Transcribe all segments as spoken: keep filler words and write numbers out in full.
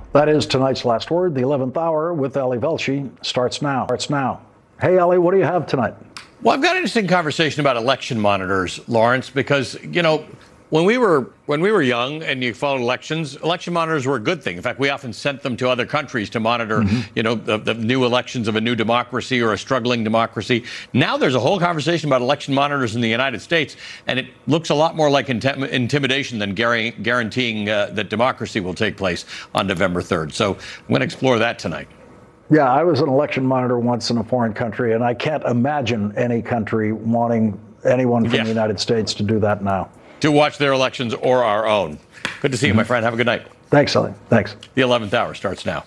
That is tonight's Last Word. The eleventh hour with Ali Velshi starts now. Starts now. Hey, Ali, what do you have tonight? Well, I've got an interesting conversation about election monitors, Lawrence, because, you know, when we were when we were young and you followed elections, election monitors were a good thing. In fact, we often sent them to other countries to monitor, mm-hmm. you know, the, the new elections of a new democracy or a struggling democracy. Now there's a whole conversation about election monitors in the United States, and it looks a lot more like intim- intimidation than gar- guaranteeing uh, that democracy will take place on November third. So I'm going to explore that tonight. Yeah, I was an election monitor once in a foreign country, and I can't imagine any country wanting anyone from yeah. the United States to do that now. To watch their elections or our own. Good to see you, my friend. Have a good night. Thanks, Sully. Thanks. The eleventh hour starts now.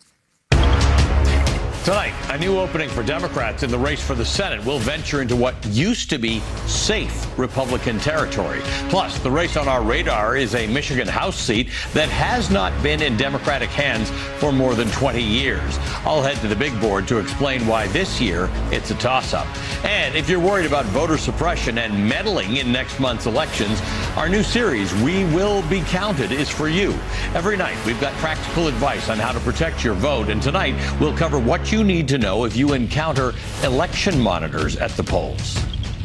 Tonight, a new opening for Democrats in the race for the Senate will venture into what used to be safe Republican territory. Plus, the race on our radar is a Michigan House seat that has not been in Democratic hands for more than twenty years. I'll head to the big board to explain why this year it's a toss-up. And if you're worried about voter suppression and meddling in next month's elections, our new series, We Will Be Counted, is for you. Every night, we've got practical advice on how to protect your vote. And tonight, we'll cover what you need to know if you encounter election monitors at the polls.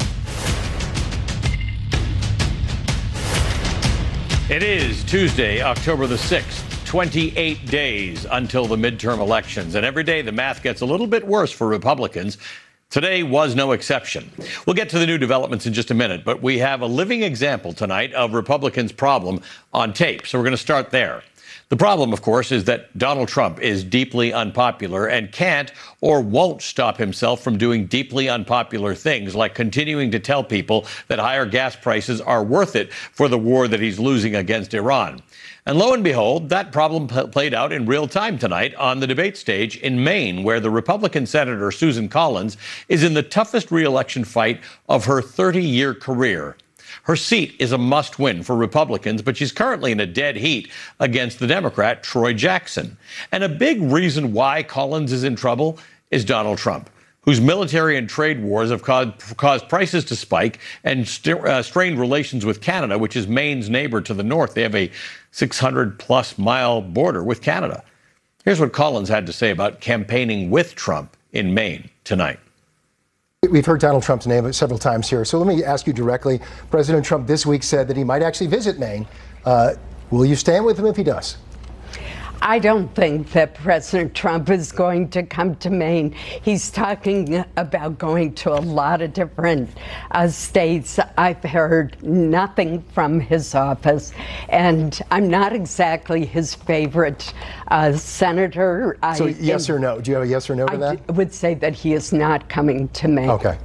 It is Tuesday, October the sixth, twenty-eight days until the midterm elections. And every day the math gets a little bit worse for Republicans. Today was no exception. We'll get to the new developments in just a minute, but we have a living example tonight of Republicans' problem on tape. So we're going to start there. The problem, of course, is that Donald Trump is deeply unpopular and can't or won't stop himself from doing deeply unpopular things, like continuing to tell people that higher gas prices are worth it for the war that he's losing against Iran. And lo and behold, that problem p- played out in real time tonight on the debate stage in Maine, where the Republican Senator Susan Collins is in the toughest re-election fight of her thirty-year career. Her seat is a must-win for Republicans, but she's currently in a dead heat against the Democrat Troy Jackson. And a big reason why Collins is in trouble is Donald Trump, whose military and trade wars have caused, caused prices to spike and st- uh, strained relations with Canada, which is Maine's neighbor to the north. They have a six hundred plus mile border with Canada. Here's what Collins had to say about campaigning with Trump in Maine tonight. We've heard Donald Trump's name several times here, so let me ask you directly. President Trump this week said that he might actually visit Maine. Uh, will you stand with him if he does? I don't think that President Trump is going to come to Maine. He's talking about going to a lot of different uh, states. I've heard nothing from his office, and I'm not exactly his favorite uh, senator. So I, yes or no? Do you have a yes or no to I that? I would say that he is not coming to Maine. Okay.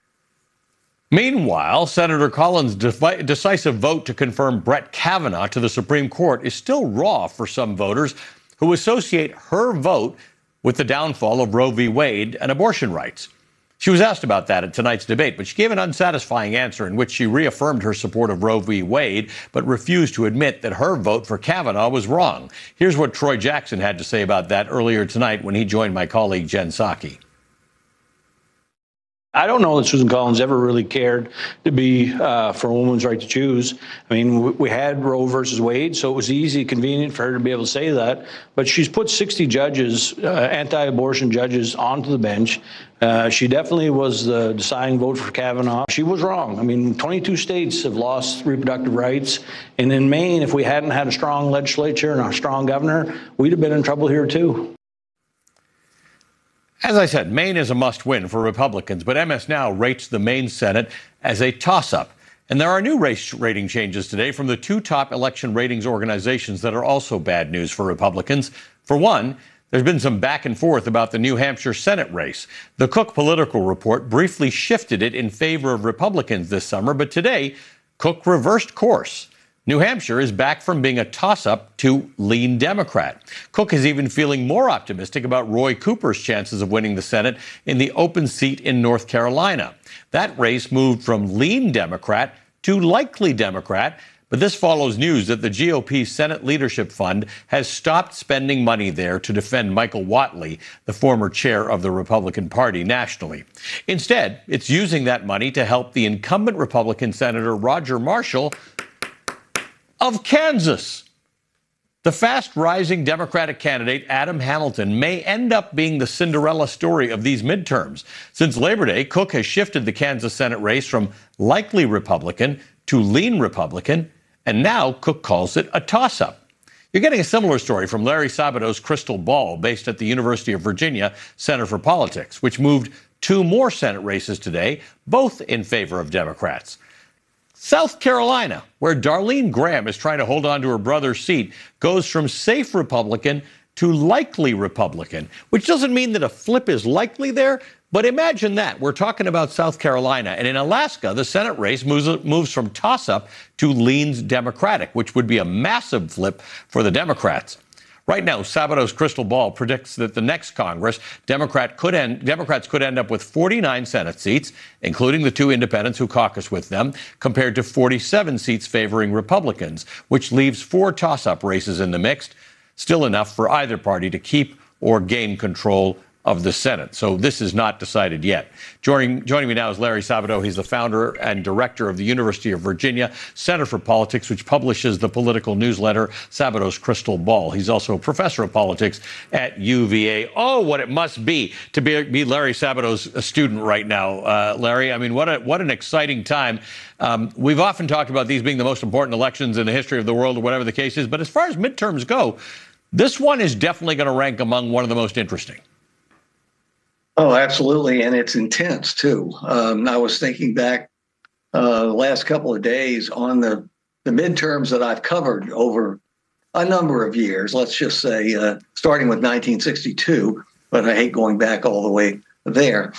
Meanwhile, Senator Collins' defi- decisive vote to confirm Brett Kavanaugh to the Supreme Court is still raw for some voters who associate her vote with the downfall of Roe v. Wade and abortion rights. She was asked about that at tonight's debate, but she gave an unsatisfying answer in which she reaffirmed her support of Roe v. Wade, but refused to admit that her vote for Kavanaugh was wrong. Here's what Troy Jackson had to say about that earlier tonight when he joined my colleague Jen Psaki. I don't know that Susan Collins ever really cared to be uh, for a woman's right to choose. I mean, we had Roe versus Wade, so it was easy, convenient for her to be able to say that. But she's put sixty judges, uh, anti-abortion judges, onto the bench. Uh, she definitely was the deciding vote for Kavanaugh. She was wrong. I mean, twenty-two states have lost reproductive rights. And in Maine, if we hadn't had a strong legislature and a strong governor, we'd have been in trouble here, too. As I said, Maine is a must-win for Republicans, but M S Now rates the Maine Senate as a toss-up. And there are new race rating changes today from the two top election ratings organizations that are also bad news for Republicans. For one, there's been some back and forth about the New Hampshire Senate race. The Cook Political Report briefly shifted it in favor of Republicans this summer, but today, Cook reversed course. New Hampshire is back from being a toss-up to lean Democrat. Cook is even feeling more optimistic about Roy Cooper's chances of winning the Senate in the open seat in North Carolina. That race moved from lean Democrat to likely Democrat, but this follows news that the G O P Senate Leadership Fund has stopped spending money there to defend Michael Whatley, the former chair of the Republican Party nationally. Instead, it's using that money to help the incumbent Republican Senator Roger Marshall of Kansas. The fast-rising Democratic candidate Adam Hamilton may end up being the Cinderella story of these midterms. Since Labor Day, Cook has shifted the Kansas Senate race from likely Republican to lean Republican, and now Cook calls it a toss-up. You're getting a similar story from Larry Sabato's crystal ball, based at the University of Virginia Center for Politics, which moved two more Senate races today, both in favor of Democrats. South Carolina, where Darlene Graham is trying to hold on to her brother's seat, goes from safe Republican to likely Republican, which doesn't mean that a flip is likely there, but imagine that. We're talking about South Carolina. And in Alaska, the Senate race moves, moves from toss-up to leans Democratic, which would be a massive flip for the Democrats. Right now, Sabato's crystal ball predicts that the next Congress, Democrat could end, Democrats could end up with forty-nine Senate seats, including the two independents who caucus with them, compared to forty-seven seats favoring Republicans, which leaves four toss-up races in the mix, still enough for either party to keep or gain control of the Senate. So this is not decided yet. Joining, joining me now is Larry Sabato. He's the founder and director of the University of Virginia Center for Politics, which publishes the political newsletter Sabato's Crystal Ball. He's also a professor of politics at U V A. Oh, what it must be to be, be Larry Sabato's student right now, uh, Larry. I mean, what a, what an exciting time. Um, we've often talked about these being the most important elections in the history of the world, or whatever the case is. But as far as midterms go, this one is definitely going to rank among one of the most interesting. Oh, absolutely. And it's intense, too. Um, I was thinking back uh, the last couple of days on the, the midterms that I've covered over a number of years, let's just say, uh, starting with nineteen sixty-two, but I hate going back all the way there.